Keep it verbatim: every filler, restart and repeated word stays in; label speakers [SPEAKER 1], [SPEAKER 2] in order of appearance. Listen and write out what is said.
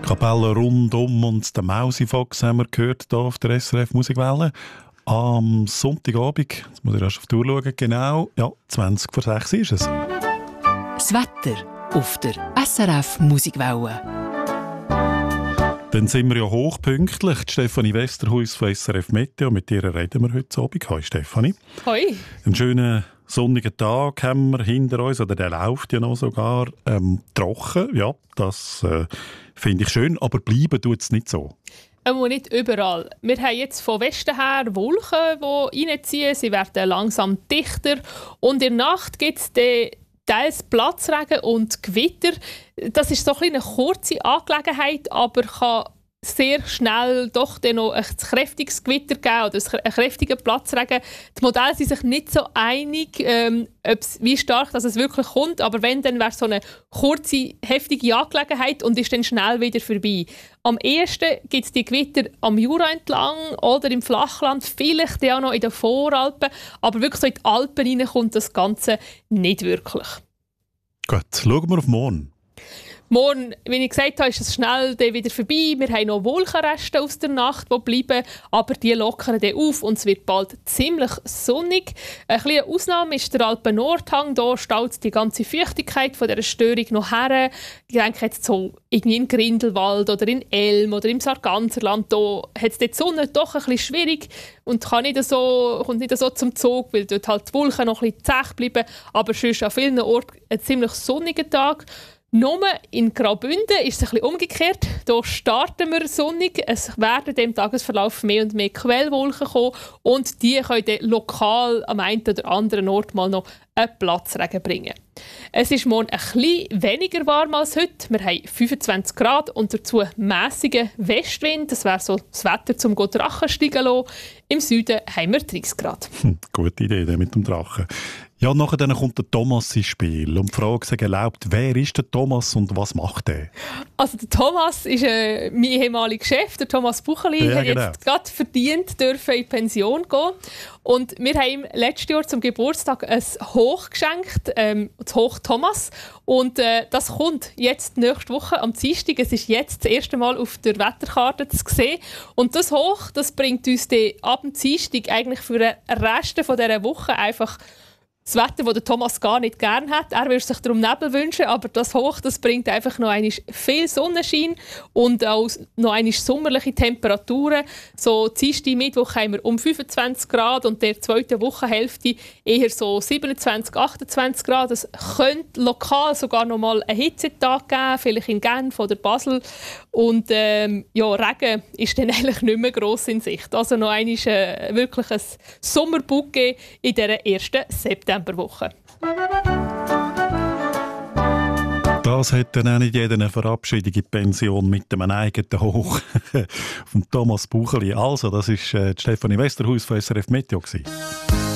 [SPEAKER 1] Kapelle rundum und den Mausifox haben wir gehört hier auf der S R F Musikwelle. Am Sonntagabend, jetzt muss ich erst auf die Uhr schauen, genau, ja, zwanzig vor sechs ist es.
[SPEAKER 2] Das Wetter auf der S R F Musikwelle.
[SPEAKER 1] Dann sind wir ja hochpünktlich. Die Stefanie Westerhuis von S R F Meteo. Mit ihr reden wir heute Abend. Hallo Stefanie.
[SPEAKER 3] Hoi.
[SPEAKER 1] Einen schönen sonnigen Tag haben wir hinter uns, oder der läuft ja noch sogar. Ähm, trocken, ja, das äh, finde ich schön, aber bleiben tut es nicht so.
[SPEAKER 3] Aber nicht überall. Wir haben jetzt von Westen her Wolken, die reinziehen. Sie werden langsam dichter. Und in der Nacht gibt es teils Platzregen und Gewitter. Das ist so ein eine kurze Angelegenheit, aber kann sehr schnell doch dann noch ein kräftiges Gewitter geben oder einen kräftigen Platzregen. Die Modelle sind sich nicht so einig, ähm, wie stark dass es wirklich kommt, aber wenn, dann wäre es so eine kurze, heftige Angelegenheit und ist dann schnell wieder vorbei. Am ehesten gibt es die Gewitter am Jura entlang oder im Flachland, vielleicht auch noch in den Voralpen, aber wirklich so in die Alpen hinein kommt das Ganze nicht wirklich.
[SPEAKER 1] Gut, schauen wir auf morgen.
[SPEAKER 3] Morgen, wie ich gesagt habe, ist es schnell wieder vorbei. Wir haben noch Wolkenreste aus der Nacht, die bleiben, aber die lockern dann auf und es wird bald ziemlich sonnig. Eine kleine Ausnahme ist der Alpen-Nordhang. Da staut die ganze Feuchtigkeit von dieser Störung noch her. Ich denke jetzt so irgendwie in Grindelwald oder in Elm oder im Sarganserland. Da hat es die Sonne doch ein bisschen schwierig und kann nicht so, kommt nicht so zum Zug, weil dort halt die Wolken noch ein bisschen zäh bleiben. Aber sonst an vielen Orten ein ziemlich sonniger Tag. Nur in Graubünden ist es ein bisschen umgekehrt. Hier starten wir sonnig. Es werden im Tagesverlauf mehr und mehr Quellwolken kommen und die können dann lokal am einen oder anderen Ort mal noch einen Platzregen bringen. Es ist morgen ein bisschen weniger warm als heute. Wir haben fünfundzwanzig Grad und dazu mässigen Westwind. Das wäre so das Wetter zum Drachen steigen lassen. Im Süden haben wir dreißig Grad.
[SPEAKER 1] Hm, gute Idee mit dem Drachen. Ja, nachher dann kommt der Thomas ins Spiel und die Frage sich erlaubt, wer ist der Thomas und was macht er?
[SPEAKER 3] Also der Thomas ist äh, mein ehemaliger Chef, der Thomas Bucheli,
[SPEAKER 1] ja,
[SPEAKER 3] hat
[SPEAKER 1] genau.
[SPEAKER 3] jetzt gerade verdient, dürfen in die Pension gehen. Und wir haben ihm letztes Jahr zum Geburtstag ein Hoch geschenkt, ähm, das Hoch Thomas. Und äh, das kommt jetzt nächste Woche am Dienstag. Es ist jetzt das erste Mal auf der Wetterkarte zu sehen. Und das Hoch, das bringt uns dann ab dem Dienstag eigentlich für den Rest dieser Woche einfach das Wetter, das der Thomas gar nicht gerne hat. Er würde sich darum Nebel wünschen, aber das Hoch, das bringt einfach noch einmal viel Sonnenschein und auch noch einmal sommerliche Temperaturen. So Dienstag, Mittwoch haben wir um fünfundzwanzig Grad und der zweiten Wochenhälfte eher so siebenundzwanzig, achtundzwanzig Grad. Es könnte lokal sogar noch mal einen Hitzetag geben, vielleicht in Genf oder Basel. Und ähm, ja, Regen ist dann eigentlich nicht mehr gross in Sicht. Also noch einmal äh, wirklich ein Sommerbouquet in dieser ersten Septemberwoche.
[SPEAKER 1] Das hat dann auch nicht jeder eine Verabschiedung in die Pension mit einem eigenen Hoch von Thomas Bucheli. Also, das war äh, Stefanie Westerhuis von S R F Meteo.